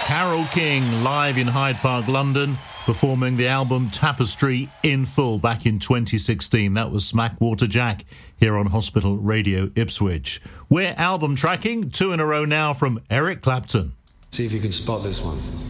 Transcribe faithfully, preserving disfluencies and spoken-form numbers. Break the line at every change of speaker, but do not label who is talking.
Carole King live in Hyde Park, London, performing the album Tapestry in full back in twenty sixteen. That was Smackwater Jack here on Hospital Radio Ipswich. We're album tracking, two in a row now from Eric Clapton.
See if you can spot this one.